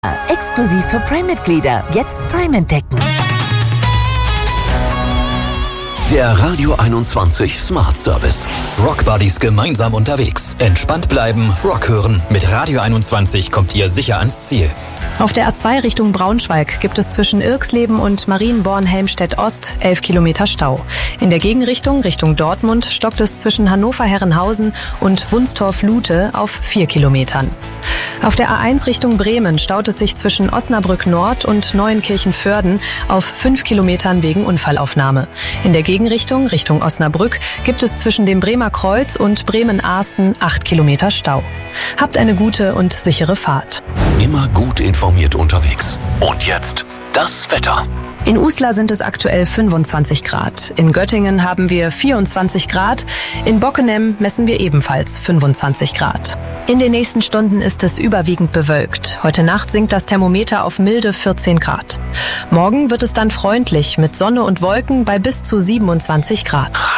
Exklusiv für Prime-Mitglieder. Jetzt Prime entdecken. Der Radio 21 Smart Service. Rock Buddies gemeinsam unterwegs. Entspannt bleiben, Rock hören. Mit Radio 21 kommt ihr sicher ans Ziel. Auf der A2 Richtung Braunschweig gibt es zwischen Irxleben und Marienborn-Helmstedt-Ost 11 Kilometer Stau. In der Gegenrichtung, Richtung Dortmund, stockt es zwischen Hannover-Herrenhausen und Wunstorf-Lute auf 4 Kilometern. Auf der A1 Richtung Bremen staut es sich zwischen Osnabrück Nord und Neuenkirchen-Vörden auf 5 Kilometern wegen Unfallaufnahme. In der Gegenrichtung, Richtung Osnabrück, gibt es zwischen dem Bremer Kreuz und Bremen-Ahsten 8 Kilometer Stau. Habt eine gute und sichere Fahrt. Immer gut informiert unterwegs. Und jetzt das Wetter. In Uslar sind es aktuell 25 Grad. In Göttingen haben wir 24 Grad. In Bockenem messen wir ebenfalls 25 Grad. In den nächsten Stunden ist es überwiegend bewölkt. Heute Nacht sinkt das Thermometer auf milde 14 Grad. Morgen wird es dann freundlich mit Sonne und Wolken bei bis zu 27 Grad.